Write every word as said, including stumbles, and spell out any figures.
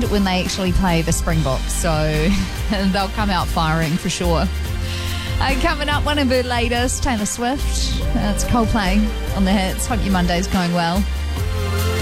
when they actually play the Springboks, so they'll come out firing for sure. Uh, coming up, one of her latest, Taylor Swift. Uh, it's Coldplay on the hits. Hope your Monday's going well.